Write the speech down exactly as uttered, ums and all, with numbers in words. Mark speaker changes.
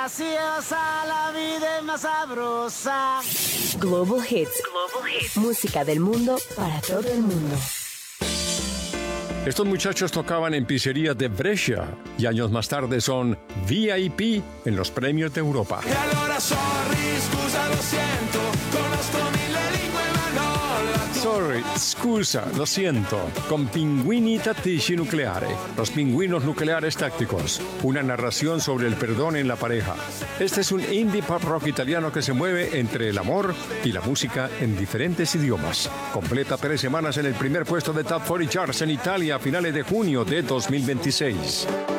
Speaker 1: graciosa, la vida es más sabrosa.
Speaker 2: Global Hits. Global Hits. Música del mundo para todo el mundo.
Speaker 3: Estos muchachos tocaban en pizzerías de Brescia y años más tarde son V I P en los premios de Europa.
Speaker 4: E allora sorry, scusa, lo siento, conozco mille lingue ma non la tua.
Speaker 3: Sorry, scusa, lo siento, con Pinguini Tattici Nucleare, los pingüinos nucleares tácticos, una narración sobre el perdón en la pareja. Este es un indie pop rock italiano que se mueve entre el amor y la música en diferentes idiomas. Completa tres semanas en el primer puesto de Top cuarenta Charts en Italia a finales de junio de dos mil veintiséis.